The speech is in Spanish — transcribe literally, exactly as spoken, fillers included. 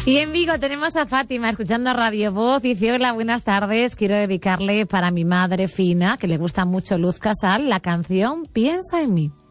Y en Vigo tenemos a Fátima escuchando Radio Voz. Dice: hola, buenas tardes. Quiero dedicarle para mi madre Fina, que le gusta mucho Luz Casal, la canción Piensa en mí.